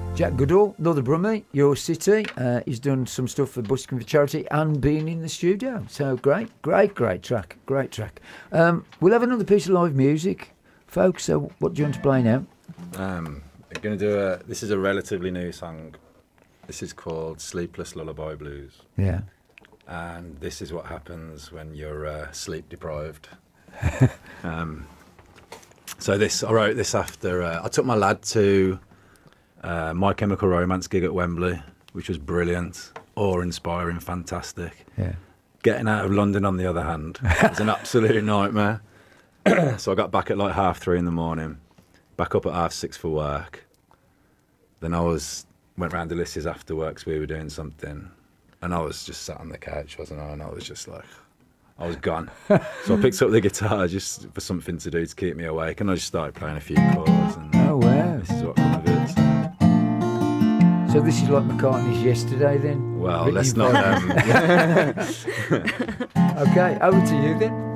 Jack Goodall, another Brummie, Your City. He's done some stuff for Busking for Charity and been in the studio. So great track. We'll have another piece of live music, folks. So what do you want to play now? I'm going to do this is a relatively new song. This is called Sleepless Lullaby Blues. Yeah. And this is what happens when you're sleep deprived. So I wrote this after I took my lad to My Chemical Romance gig at Wembley, which was brilliant, awe-inspiring, fantastic. Yeah. Getting out of London, on the other hand, was an absolute nightmare. So I got back at like 3:30 in the morning, back up at 6:30 for work. Then went round to Alyssa's after work 'cause we were doing something, and I was just sat on the couch, wasn't I? And I was just like, I was gone. So I picked up the guitar just for something to do to keep me awake, and I just started playing a few chords. And oh wow! This is what come of it. So this is like McCartney's Yesterday, then? Well, let's not. Okay, over to you then.